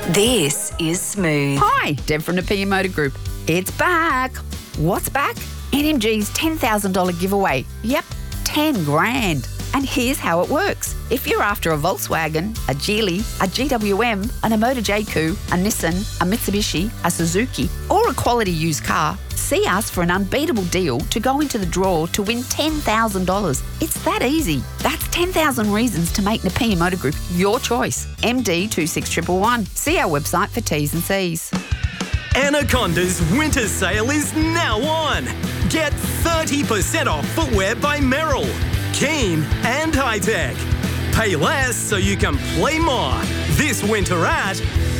This is Smooth. Hi, Deb from Nepean Motor Group. It's back. What's back? NMG's $10,000 giveaway. Yep, 10 grand. And here's how it works. If you're after a Volkswagen, a Geely, a GWM, an Motor J-Coupe, a Nissan, a Mitsubishi, a Suzuki, or a quality used car, see us for an unbeatable deal to go into the draw to win $10,000. It's that easy. That's 10,000 reasons to make Nepean Motor Group your choice. MD 26111. See our website for T's and C's. Anaconda's winter sale is now on. Get 30% off footwear by Merrill, Keen and Hi-Tech. Pay less so you can play more. This winter at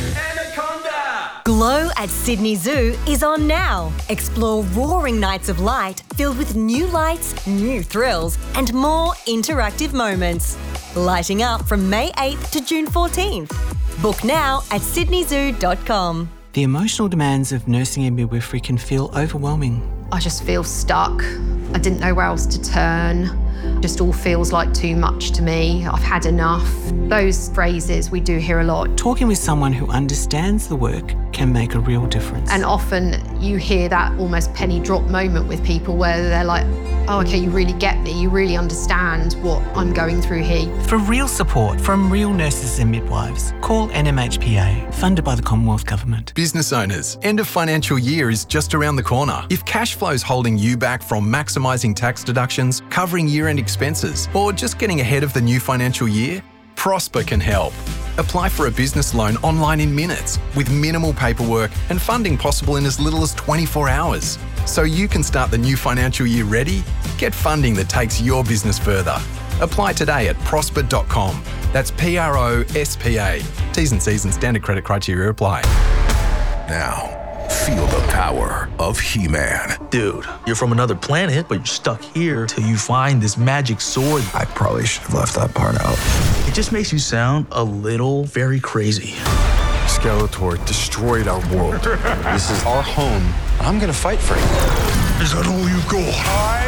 Anaconda. Glow at Sydney Zoo is on now. Explore roaring nights of light filled with new lights, new thrills, and more interactive moments. Lighting up from May 8th to June 14th. Book now at sydneyzoo.com. The emotional demands of nursing and midwifery can feel overwhelming. I just feel stuck. I didn't know where else to turn. Just all feels like too much to me. I've had enough. Those phrases we do hear a lot. Talking with someone who understands the work can make a real difference. And often you hear that almost penny drop moment with people where they're like, oh, okay, you really get me. You really understand what I'm going through here. For real support from real nurses and midwives, call NMHPA, funded by the Commonwealth Government. Business owners, end of financial year is just around the corner. If cash flow's holding you back from maximising tax deductions, covering year-end expenses, or just getting ahead of the new financial year, Prosper can help. Apply for a business loan online in minutes with minimal paperwork and funding possible in as little as 24 hours. So you can start the new financial year ready. Get funding that takes your business further. Apply today at prosper.com. That's PROSPA. T's and C's and standard credit criteria apply. Now, feel the power of He-Man. Dude, you're from another planet, but you're stuck here till you find this magic sword. I probably should have left that part out. It just makes you sound a little very crazy. Skeletor destroyed our world. This is our home. I'm gonna fight for it. Is that all you got? I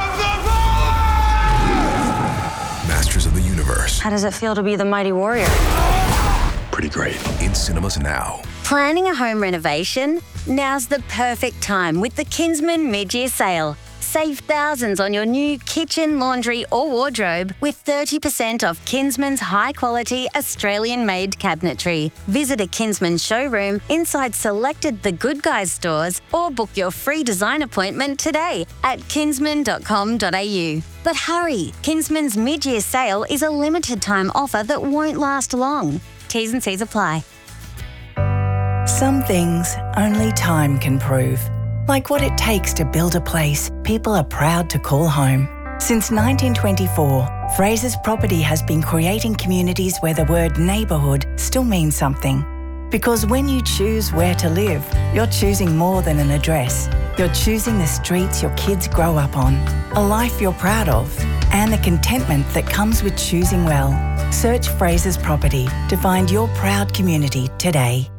have the power! Masters of the Universe. How does it feel to be the mighty warrior? Pretty great. In cinemas now. Planning a home renovation? Now's the perfect time with the Kinsman mid-year sale. Save thousands on your new kitchen, laundry or wardrobe with 30% off Kinsman's high-quality Australian-made cabinetry. Visit a Kinsman showroom inside selected The Good Guys stores or book your free design appointment today at kinsman.com.au. But hurry, Kinsman's mid-year sale is a limited-time offer that won't last long. T's and C's apply. Some things only time can prove. Like what it takes to build a place people are proud to call home. Since 1924, Fraser's Property has been creating communities where the word neighbourhood still means something. Because when you choose where to live, you're choosing more than an address. You're choosing the streets your kids grow up on, a life you're proud of, and the contentment that comes with choosing well. Search Fraser's Property to find your proud community today.